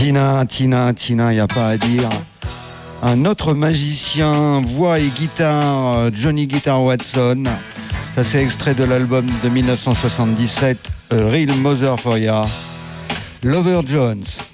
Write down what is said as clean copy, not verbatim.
Tina, y a pas à dire. Un autre magicien, voix et guitare, Johnny Guitar Watson. Ça, c'est extrait de l'album de 1977, A Real Mother for Ya, Lover Jones.